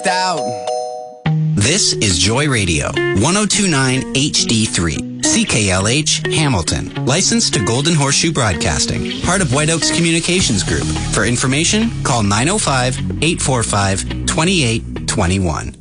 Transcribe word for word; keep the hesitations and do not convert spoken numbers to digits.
out. This is Joy Radio, ten twenty-nine H D three, C K L H, Hamilton. Licensed to Golden Horseshoe Broadcasting, part of White Oaks Communications Group. For information, call nine oh five, eight four five, two eight two one.